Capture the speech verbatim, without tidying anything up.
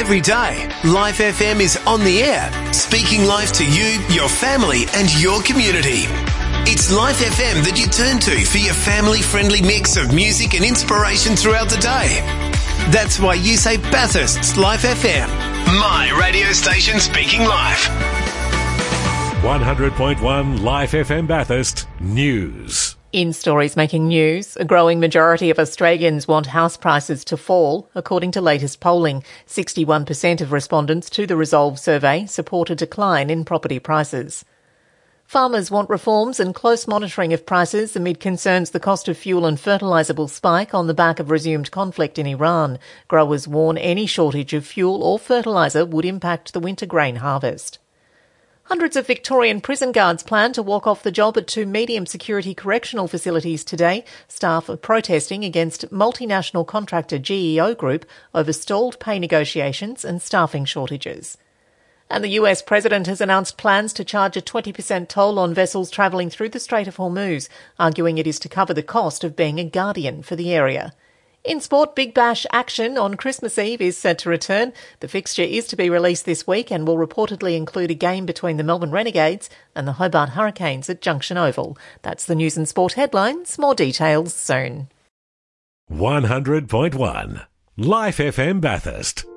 Every day, Life F M is on the air, speaking life to you, your family and your community. It's Life F M that you turn to for your family-friendly mix of music and inspiration throughout the day. That's why you say Bathurst's Life F M, my radio station speaking life. one hundred point one Life F M Bathurst News. In stories making news, a growing majority of Australians want house prices to fall. According to latest polling, sixty-one percent of respondents to the Resolve survey support a decline in property prices. Farmers want reforms and close monitoring of prices amid concerns the cost of fuel and fertiliser will spike on the back of resumed conflict in Iran. Growers warn any shortage of fuel or fertiliser would impact the winter grain harvest. Hundreds of Victorian prison guards plan to walk off the job at two medium security correctional facilities today. Staff are protesting against multinational contractor G E O Group over stalled pay negotiations and staffing shortages. And the U S president has announced plans to charge a twenty percent toll on vessels travelling through the Strait of Hormuz, arguing it is to cover the cost of being a guardian for the area. In sport, Big Bash action on Christmas Eve is set to return. The fixture is to be released this week and will reportedly include a game between the Melbourne Renegades and the Hobart Hurricanes at Junction Oval. That's the news and sport headlines. More details soon. one hundred point one Life F M Bathurst.